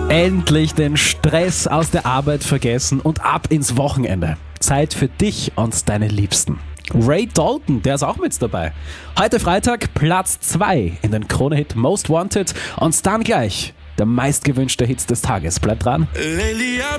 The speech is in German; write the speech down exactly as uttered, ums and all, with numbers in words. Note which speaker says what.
Speaker 1: Endlich den Stress aus der Arbeit vergessen und ab ins Wochenende. Zeit für dich und deine Liebsten. Ray Dalton, der ist auch mit dabei. Heute Freitag Platz zwei in den Krone-Hit Most Wanted und dann gleich der meistgewünschte Hit des Tages. Bleibt dran.